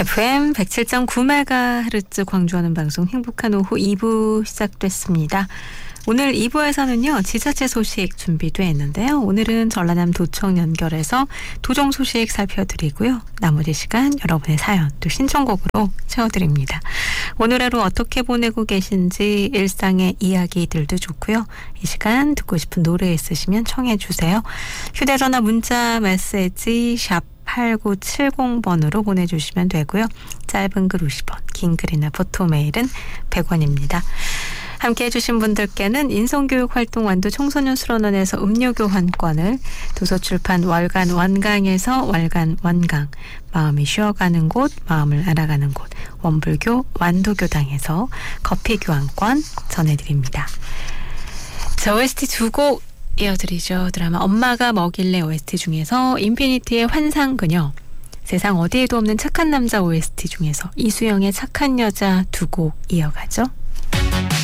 FM 107.9MHz 광주하는 방송 행복한 오후 2부 시작됐습니다. 오늘 2부에서는요. 지자체 소식 준비되어 있는데요. 오늘은 전라남 도청 연결해서 도정 소식 살펴드리고요. 나머지 시간 여러분의 사연 또 신청곡으로 채워드립니다. 오늘 하루 어떻게 보내고 계신지 일상의 이야기들도 좋고요. 이 시간 듣고 싶은 노래 있으시면 청해 주세요. 휴대전화 문자 메시지 샵 8970번으로 보내주시면 되고요. 짧은 글 50원, 긴 글이나 포토메일은 100원입니다. 함께 해주신 분들께는 인성교육 활동 완도 청소년 수련원에서 음료 교환권을, 도서출판 월간 원강에서 월간 원강, 마음이 쉬어가는 곳, 마음을 알아가는 곳, 원불교 완도교당에서 커피 교환권 전해드립니다. 자, OST 두 곡 이어드리죠. 드라마 엄마가 뭐길래 OST 중에서 인피니티의 환상그녀, 세상 어디에도 없는 착한 남자 OST 중에서 이수영의 착한 여자 두 곡 이어가죠.